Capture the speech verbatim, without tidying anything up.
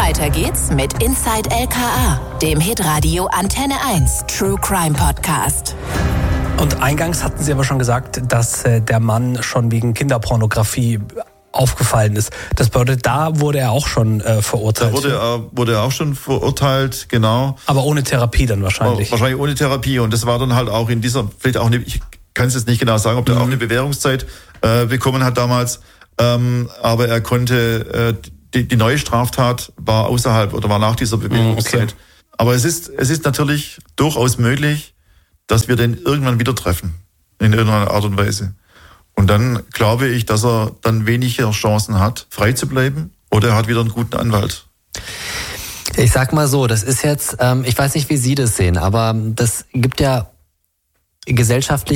Weiter geht's mit Inside L K A, dem Hitradio Antenne eins True Crime Podcast. Und eingangs hatten Sie aber schon gesagt, dass äh, der Mann schon wegen Kinderpornografie aufgefallen ist. Das bedeutet, da wurde er auch schon äh, verurteilt. Da wurde er, wurde er auch schon verurteilt, genau. Aber ohne Therapie dann wahrscheinlich. Wahrscheinlich ohne Therapie. Und das war dann halt auch in dieser, vielleicht auch eine, ich kann es jetzt nicht genau sagen, ob der mhm. auch eine Bewährungszeit äh, bekommen hat damals. Ähm, aber er konnte, äh, die, die neue Straftat war außerhalb oder war nach dieser Bewährungszeit. Okay. Aber es ist, es ist natürlich durchaus möglich, dass wir den irgendwann wieder treffen. In irgendeiner Art und Weise. Und dann glaube ich, dass er dann weniger Chancen hat, frei zu bleiben, oder er hat wieder einen guten Anwalt. Ich sag mal so, das ist jetzt, ähm, ich weiß nicht, wie Sie das sehen, aber das gibt ja gesellschaftlich